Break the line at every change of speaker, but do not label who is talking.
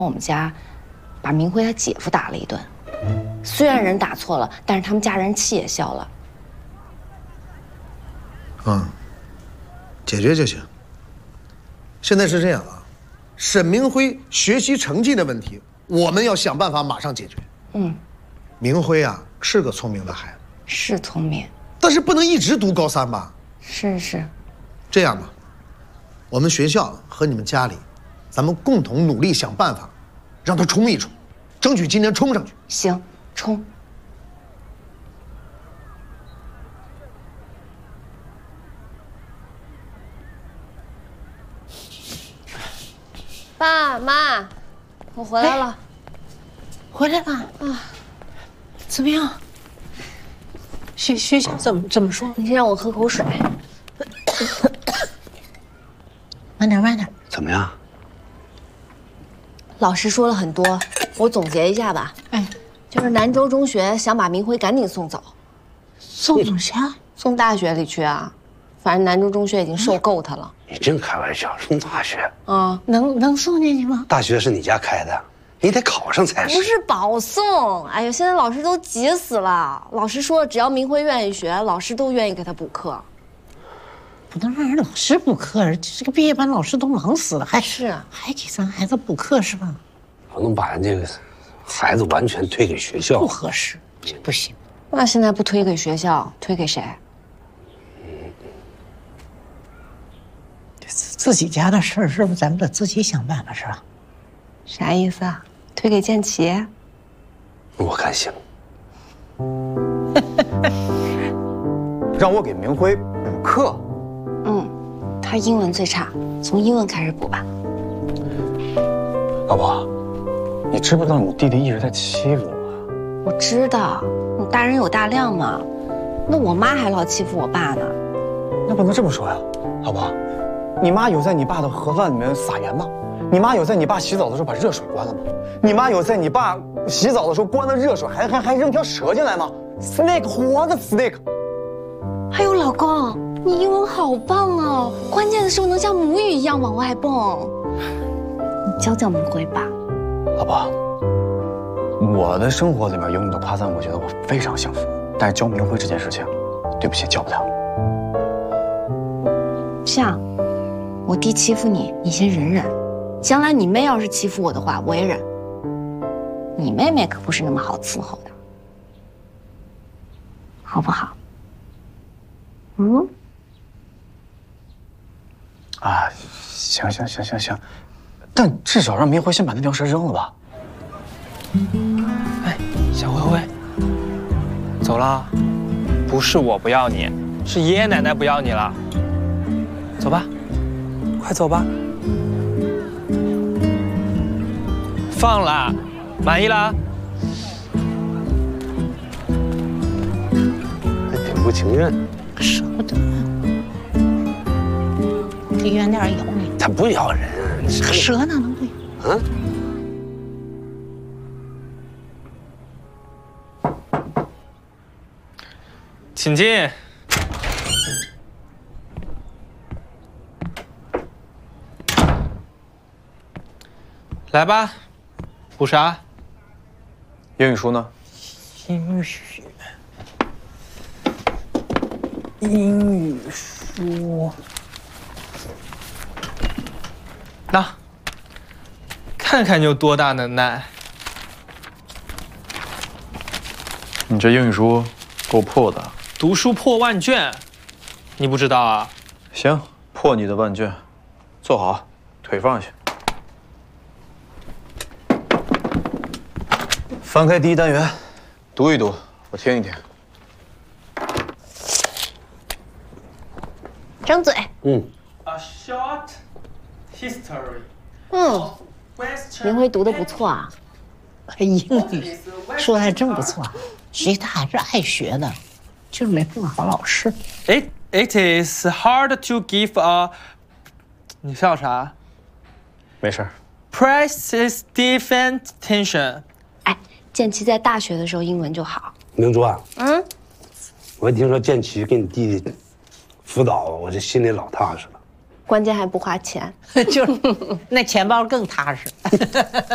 我们家把明辉他姐夫打了一顿。虽然人打错了，但是他们家人气也消了。
解决就行。现在是这样啊，沈明辉学习成绩的问题，我们要想办法马上解决。明辉啊是个聪明的孩子，
是聪明，
但是不能一直读高3吧？
是。
这样吧，我们学校和你们家里，咱们共同努力想办法，让他冲一冲，争取今年冲上去。
行，冲。爸妈，我回来了。
回来了啊？怎么样？学校怎么说？
你先让我喝口水。
慢点。
怎么样？
老师说了很多，我总结一下吧。就是南州中学想把明辉赶紧送走。
送啥？
送大学里去啊。反正南州中学已经受够他了。
你净开玩笑，送大学
啊？
能送进去吗？
大学是你家开的，你得考上才是。
不是保送。哎呀，现在老师都急死了。老师说，只要明辉愿意学，老师都愿意给他补课。
不能让人老师补课，这个毕业班老师都忙死了，还给咱孩子补课是吧？
不能把人这个孩子完全推给学校，
不合适，这不行。
那现在不推给学校，推给谁？
自己家的事儿，是不是咱们得自己想办法，是吧？
啥意思啊？推给建奇？
我看行。
让我给明辉补课。
他英文最差，从英文开始补吧。
老婆，你知不知道你弟弟一直在欺负我？
我知道，你大人有大量嘛。那我妈还老欺负我爸呢。
那不能这么说呀，老婆。你妈有在你爸的盒饭里面撒盐吗？你妈有在你爸洗澡的时候把热水关了吗？你妈有在你爸洗澡的时候关了热水还扔条蛇进来吗 ？Snake 活的 snake。
哎呦，老公，你英文好棒哦！关键的时候能像母语一样往外蹦。你教教明辉吧。
老婆，我的生活里面有你的夸赞，我觉得我非常幸福。但是教明辉这件事情，对不起，教不了。
像我弟欺负你，你先忍忍。将来你妹要是欺负我的话，我也忍。你妹妹可不是那么好伺候的，好不好？
啊，行，但至少让明辉先把那条蛇扔了吧。
哎，小灰灰，走了，不是我不要你，是爷爷奶奶不要你了。走吧，快走吧。放了，满意了？
还挺不情愿。
舍不得，离远点咬你。
它不咬人，
蛇哪能不咬？
请进。来吧，补啥？
英语书呢？英语书。
那，看看你有多大能耐。
你这英语书够破的。
读书破万卷，你不知道啊？
行，破你的万卷。坐好，腿放下。翻开第一单元，读一读，我听一听。
张嘴。
A short history。
明辉读得不错啊。
英语说的还真不错，其实他还是爱学的，就是没碰好老师。
It is hard to give a。你笑啥？
没事。
Practice defense tension。
哎，建奇在大学的时候英文就好。
明珠啊，我一听说建奇给你弟弟辅导，我这心里老踏实了。
关键还不花钱，
就是那钱包更踏实。